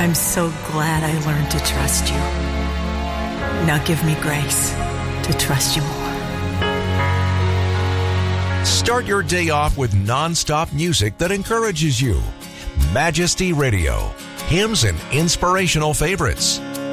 I'm so glad I learned to trust you. Now give me grace to trust you more. Start your day off with non-stop music that encourages you. Majesty Radio. Hymns and inspirational favorites.